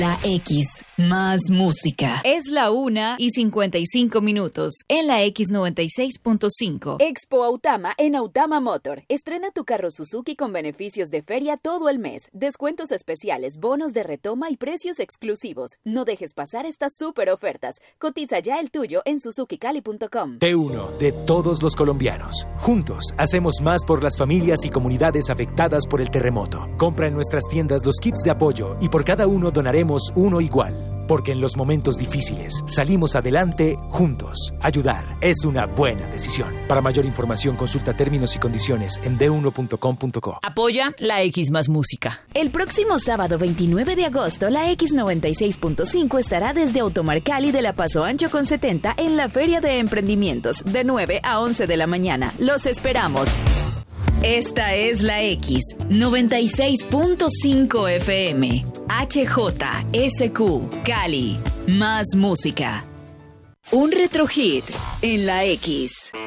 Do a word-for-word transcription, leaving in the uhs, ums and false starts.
La X, más música. Es la una y cincuenta y cinco minutos en la X noventa y seis punto cinco. Expo Autama en Autama Motor. Estrena tu carro Suzuki con beneficios de feria todo el mes. Descuentos especiales, bonos de retoma y precios exclusivos. No dejes pasar estas super ofertas. Cotiza ya el tuyo en suzuki cali punto com. T uno de todos los colombianos. Juntos hacemos más por las familias y comunidades afectadas por el terremoto. Compra en nuestras tiendas los kits de apoyo y por cada uno donaremos uno igual, porque en los momentos difíciles salimos adelante juntos. Ayudar es una buena decisión. Para mayor información consulta términos y condiciones en d uno punto com punto co. Apoya la X más música. El próximo sábado veintinueve de agosto, la X noventa y seis punto cinco estará desde Automar Cali de la Paso Ancho con setenta en la Feria de Emprendimientos, de nueve a once de la mañana. ¡Los esperamos! Esta es la X, noventa y seis punto cinco F M. H J S Q, Cali. Más música. Un retro hit en la X.